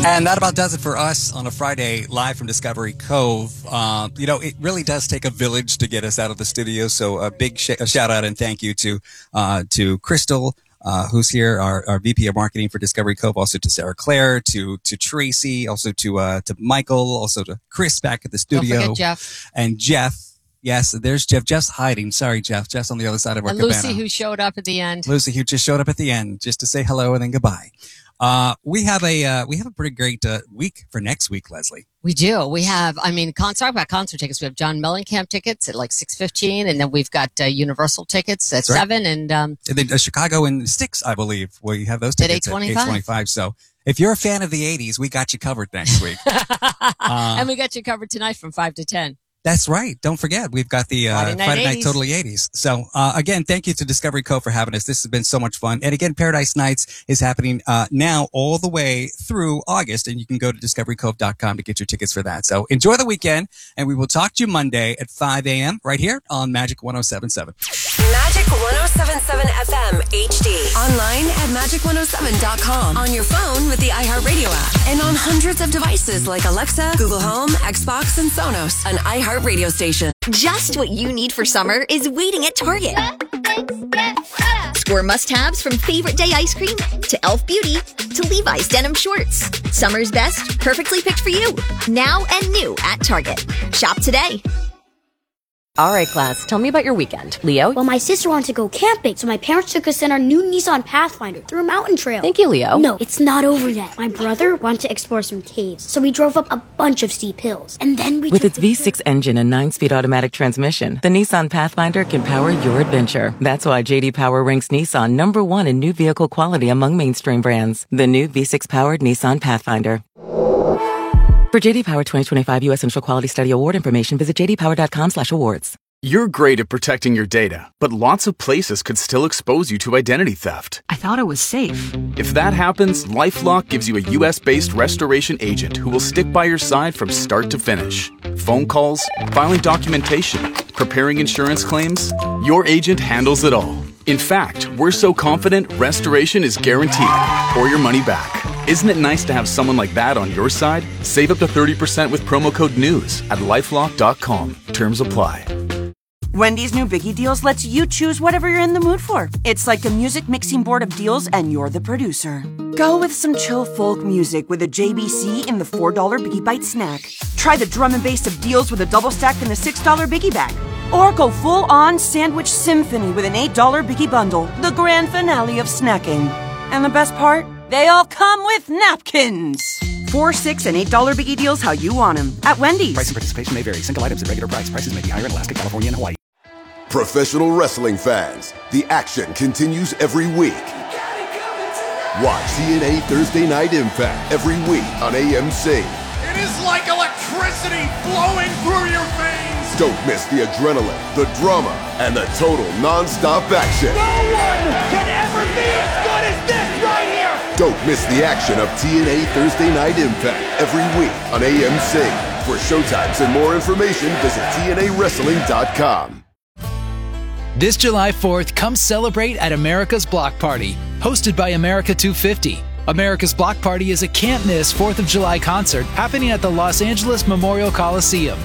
And that about does it for us on a Friday live from Discovery Cove. It really does take a village to get us out of the studio. So a big shout out and thank you to Crystal, who's here, our VP of Marketing for Discovery Cove, also to Sarah Claire, to Tracy, also to Michael, also to Chris back at the studio. Don't forget Jeff. And Jeff. Yes, there's Jeff. Jeff's hiding. Sorry, Jeff. Jeff's on the other side of our cabana. Lucy, who showed up at the end. Lucy, who just showed up at the end just to say hello and then goodbye. We have a pretty great week for next week, Leslie. We do. We have, talk about concert tickets. We have John Mellencamp tickets at like 6:15, and then we've got Universal tickets at 7, and then Chicago and Styx, I believe. We have those tickets at 8:25. So if you're a fan of the 80s, we got you covered next week. And we got you covered tonight from 5 to 10. That's right. Don't forget, we've got the Friday Night Totally 80s. So, again, thank you to Discovery Cove for having us. This has been so much fun. And again, Paradise Nights is happening now all the way through August, and you can go to discoverycove.com to get your tickets for that. So enjoy the weekend, and we will talk to you Monday at 5 a.m. right here on Magic 107.7. Magic 107.7 FM HD. Online at magic107.com. On your phone with the iHeartRadio app. And on hundreds of devices like Alexa, Google Home, Xbox, and Sonos. An iHeartRadio station. Just what you need for summer is waiting at Target. Score must-haves from Favorite Day ice cream to Elf Beauty to Levi's denim shorts. Summer's best, perfectly picked for you. Now and new at Target. Shop today. All right, class, tell me about your weekend. Leo? Well, my sister wanted to go camping, so my parents took us in our new Nissan Pathfinder through a mountain trail. Thank you, Leo. No, it's not over yet. My brother wanted to explore some caves, so we drove up a bunch of steep hills. And then we With its V6 engine and 9-speed automatic transmission, the Nissan Pathfinder can power your adventure. That's why J.D. Power ranks Nissan #1 in new vehicle quality among mainstream brands. The new V6-powered Nissan Pathfinder. For J.D. Power 2025 U.S. Central Quality Study Award information, visit jdpower.com/awards. You're great at protecting your data, but lots of places could still expose you to identity theft. I thought it was safe. If that happens, LifeLock gives you a U.S.-based restoration agent who will stick by your side from start to finish. Phone calls, filing documentation, preparing insurance claims, your agent handles it all. In fact, we're so confident restoration is guaranteed or your money back. Isn't it nice to have someone like that on your side? Save up to 30% with promo code NEWS at LifeLock.com. Terms apply. Wendy's new Biggie Deals lets you choose whatever you're in the mood for. It's like a music mixing board of deals, and you're the producer. Go with some chill folk music with a JBC in the $4 Biggie Bite snack. Try the drum and bass of deals with a double stack in the $6 Biggie Bag. Or go full-on sandwich symphony with an $8 Biggie Bundle, the grand finale of snacking. And the best part? They all come with napkins. $4, $6, and $8 Biggie Deals how you want them at Wendy's. Price and participation may vary. Single items at regular price. Prices may be higher in Alaska, California, and Hawaii. Professional wrestling fans, the action continues every week. Watch TNA Thursday Night Impact every week on AMC. It is like electricity flowing through your veins. Don't miss the adrenaline, the drama, and the total non-stop action. No one can ever be as good as this right here. Don't miss the action of TNA Thursday Night Impact every week on AMC. For showtimes and more information, visit TNAWrestling.com. This July 4th, come celebrate at America's Block Party, hosted by America 250. America's Block Party is a can't-miss 4th of July concert happening at the Los Angeles Memorial Coliseum.